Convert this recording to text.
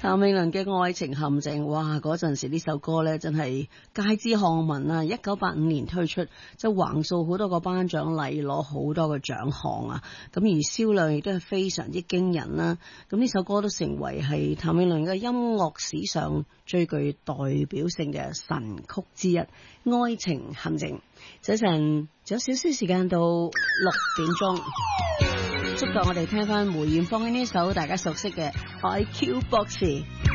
譚詠麟嘅《愛情陷阱》，哇！嗰陣時呢首歌呢真係街知巷聞啊！1985年推出，就橫掃好多個頒獎禮，攞好多個獎項啊！咁而銷量亦都係非常之驚人啦。咁呢首歌都成為係譚詠麟嘅音樂史上最具代表性嘅神曲之一，《愛情陷阱》。早晨，仲有少少時間到6點鐘。祝福我哋聽翻梅艷芳嘅呢首大家熟悉嘅《IQ 博士》。